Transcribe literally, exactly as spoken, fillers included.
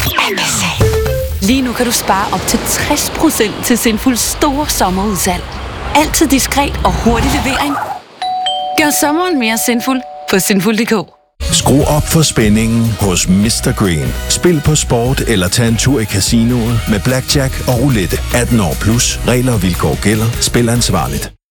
Lige nu kan du spare op til tres procent til Sinfuls store sommerudsalg. Altid diskret og hurtig levering. Gør sommeren mere sinful på sinful punktum d k. Skru op for spændingen hos mister Green. Spil på sport eller tag en tur i casinoet med blackjack og roulette. atten år plus. Regler og vilkår gælder. Spil ansvarligt.